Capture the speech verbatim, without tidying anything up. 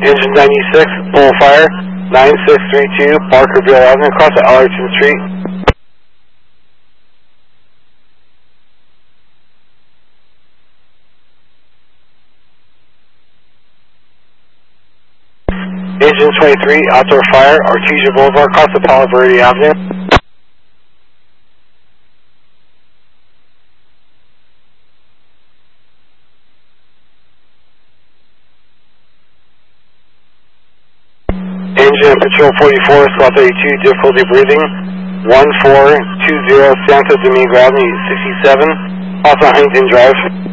Engine ninety-six, full fire, nine six three two, Barkerville Avenue, across the Allerton Street. Engine twenty-three, outdoor fire, Artesia Boulevard, across the Palo Verde Avenue. Engine Patrol forty-four, Squad thirty-two, difficulty breathing, one four two zero Santo Domingo Avenue, sixty-seven, off on Huntington Drive.